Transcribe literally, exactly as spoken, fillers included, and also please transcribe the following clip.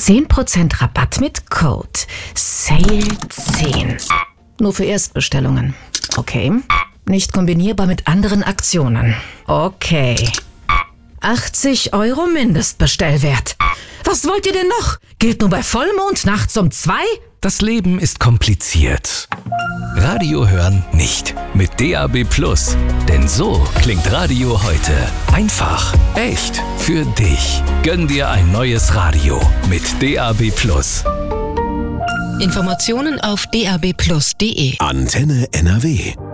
zehn Prozent Rabatt mit Code Sale zehn. Nur für Erstbestellungen. Okay. Nicht kombinierbar mit anderen Aktionen. Okay. achtzig Euro Mindestbestellwert. Was wollt ihr denn noch? Gilt nur bei Vollmond nachts um zwei? Das Leben ist kompliziert. Radio hören nicht. Mit D A B Plus. Denn so klingt Radio heute. Einfach, echt, für dich. Gönn dir ein neues Radio mit D A B Plus. Informationen auf d a b plus punkt d e. Antenne N R W.